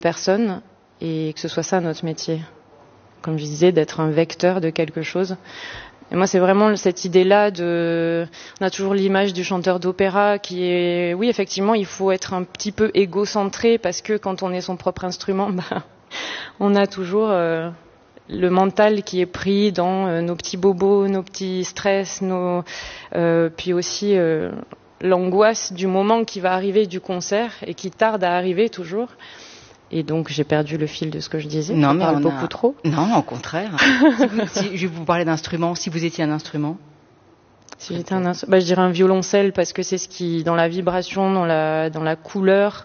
personne et que ce soit ça notre métier. Comme je disais, d'être un vecteur de quelque chose. Et moi, c'est vraiment cette idée-là on a toujours l'image du chanteur d'opéra qui est, oui, effectivement, il faut être un petit peu égocentré parce que quand on est son propre instrument, on a toujours le mental qui est pris dans nos petits bobos, nos petits stress, puis aussi l'angoisse du moment qui va arriver du concert et qui tarde à arriver toujours. Et donc, j'ai perdu le fil de ce que je disais. Non, mais beaucoup trop. Non, au contraire. Je vais vous parler d'instruments. Si vous étiez un instrument. Si j'étais un instrument, je dirais un violoncelle parce que c'est ce qui, dans la vibration, dans la couleur,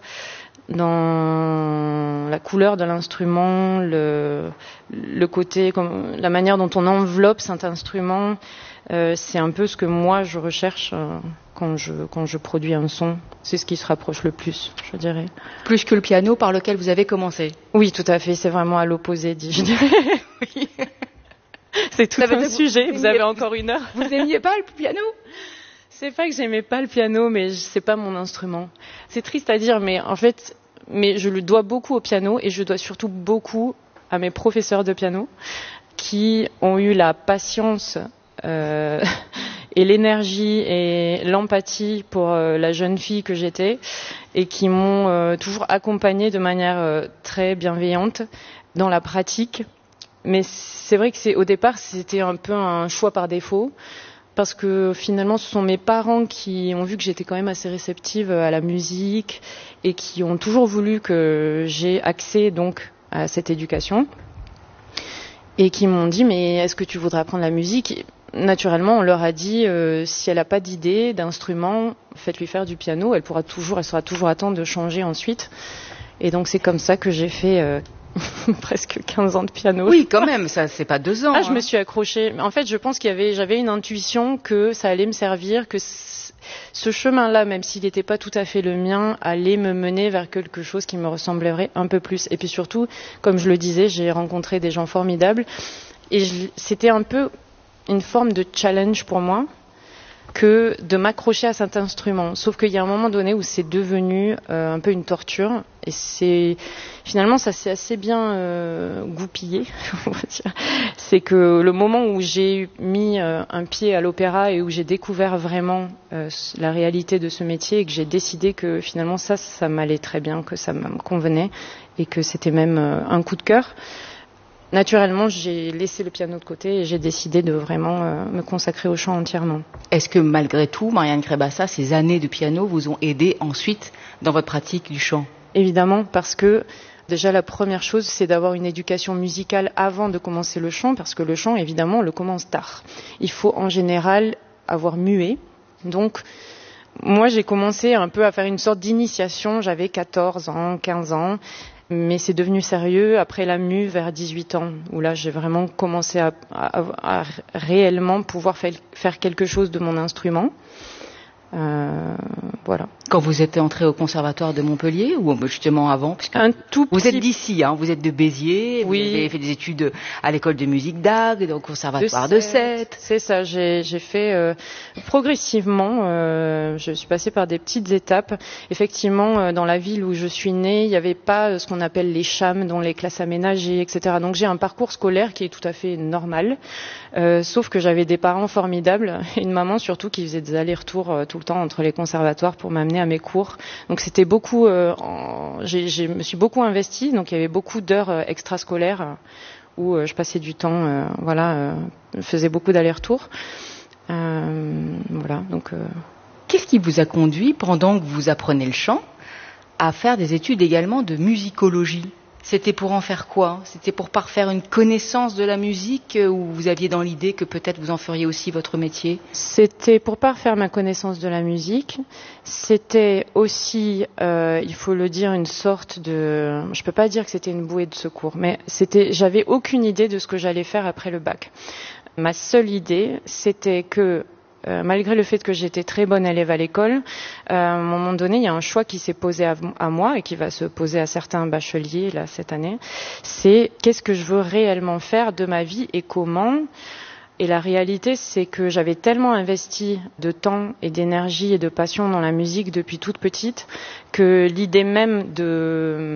dans la couleur de l'instrument, le côté, la manière dont on enveloppe cet instrument, c'est un peu ce que moi je recherche quand je produis un son. C'est ce qui se rapproche le plus, je dirais. Plus que le piano par lequel vous avez commencé. Oui, tout à fait. C'est vraiment à l'opposé, je dirais. Oui. C'est tout un sujet. Vous avez encore une heure. Vous n'aimiez pas le piano ? C'est pas que j'aimais pas le piano, mais c'est pas mon instrument. C'est triste à dire, mais en fait, je le dois beaucoup au piano et je dois surtout beaucoup à mes professeurs de piano qui ont eu la patience et l'énergie et l'empathie pour la jeune fille que j'étais et qui m'ont toujours accompagnée de manière très bienveillante dans la pratique. Mais c'est vrai que au départ, c'était un peu un choix par défaut parce que finalement, ce sont mes parents qui ont vu que j'étais quand même assez réceptive à la musique et qui ont toujours voulu que j'ai accès donc à cette éducation et qui m'ont dit mais est-ce que tu voudrais apprendre la musique ? Naturellement, on leur a dit si elle n'a pas d'idée, d'instrument, faites-lui faire du piano. Elle sera toujours à temps de changer ensuite. Et donc c'est comme ça que j'ai fait presque 15 ans de piano. Oui, quand même, ça c'est pas 2 ans. Je me suis accrochée. En fait, je pense j'avais une intuition que ça allait me servir, que ce chemin-là, même s'il n'était pas tout à fait le mien, allait me mener vers quelque chose qui me ressemblerait un peu plus. Et puis surtout, comme je le disais, j'ai rencontré des gens formidables et c'était un peu une forme de challenge pour moi que de m'accrocher à cet instrument. Sauf qu'il y a un moment donné où c'est devenu un peu une torture et finalement ça s'est assez bien goupillé, on va dire. C'est que le moment où j'ai mis un pied à l'opéra et où j'ai découvert vraiment la réalité de ce métier et que j'ai décidé que finalement ça m'allait très bien, que ça me convenait et que c'était même un coup de cœur. Naturellement, j'ai laissé le piano de côté et j'ai décidé de vraiment me consacrer au chant entièrement. Est-ce que malgré tout, Marianne Crébassa, ces années de piano vous ont aidé ensuite dans votre pratique du chant ? Évidemment, parce que déjà la première chose, c'est d'avoir une éducation musicale avant de commencer le chant, parce que le chant, évidemment, on le commence tard. Il faut en général avoir mué. Donc, moi, j'ai commencé un peu à faire une sorte d'initiation. J'avais 14 ans, 15 ans. Mais c'est devenu sérieux après la mue vers 18 ans, où là j'ai vraiment commencé à réellement pouvoir faire quelque chose de mon instrument. Voilà. Quand vous êtes entrée au conservatoire de Montpellier ou justement avant, vous êtes d'ici, hein, vous êtes de Béziers, oui. Vous avez fait des études à l'école de musique d'Agde, au conservatoire de Sète. C'est ça, j'ai fait progressivement, je suis passée par des petites étapes. Effectivement, dans la ville où je suis née, il n'y avait pas ce qu'on appelle les CHAM, dont les classes aménagées, etc. Donc j'ai un parcours scolaire qui est tout à fait normal, sauf que j'avais des parents formidables, et une maman surtout qui faisait des allers-retours tout le temps entre les conservatoires pour m'amener à mes cours. Donc c'était beaucoup, je me suis beaucoup investie, donc il y avait beaucoup d'heures extrascolaires où je passais du temps, je faisais beaucoup d'allers-retours. Voilà, donc. Qu'est-ce qui vous a conduit, pendant que vous apprenez le chant, à faire des études également de musicologie ? C'était pour en faire quoi ? C'était pour parfaire une connaissance de la musique ou vous aviez dans l'idée que peut-être vous en feriez aussi votre métier ? C'était pour parfaire ma connaissance de la musique. C'était aussi, il faut le dire, une sorte de... Je peux pas dire que c'était une bouée de secours, mais j'avais aucune idée de ce que j'allais faire après le bac. Ma seule idée, c'était que malgré le fait que j'étais très bonne élève à l'école, à un moment donné, il y a un choix qui s'est posé à moi et qui va se poser à certains bacheliers là cette année. C'est qu'est-ce que je veux réellement faire de ma vie et comment. Et la réalité, c'est que j'avais tellement investi de temps et d'énergie et de passion dans la musique depuis toute petite que l'idée même de